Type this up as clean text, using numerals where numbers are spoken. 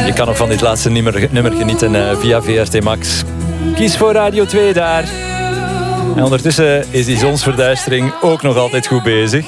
Je kan nog van dit laatste nummer genieten via VRT Max. Kies voor Radio 2 daar. En ondertussen is die zonsverduistering ook nog altijd goed bezig.